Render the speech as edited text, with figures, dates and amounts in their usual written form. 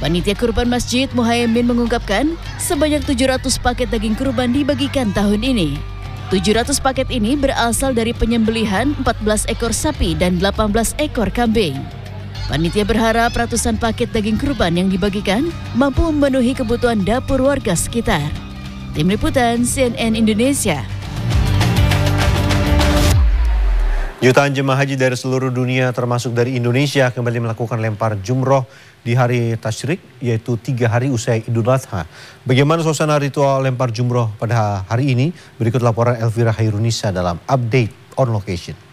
Panitia Kurban Masjid Muhaimin mengungkapkan sebanyak 700 paket daging kurban dibagikan tahun ini. 700 paket ini berasal dari penyembelihan 14 ekor sapi dan 18 ekor kambing. Panitia berharap ratusan paket daging kurban yang dibagikan mampu memenuhi kebutuhan dapur warga sekitar. Tim Liputan CNN Indonesia. Jutaan jemaah haji dari seluruh dunia termasuk dari Indonesia kembali melakukan lempar jumroh di hari Tasyrik, yaitu 3 hari usai Idul Adha. Bagaimana suasana ritual lempar jumroh pada hari ini? Berikut laporan Elvira Hairunisa dalam Update on Location.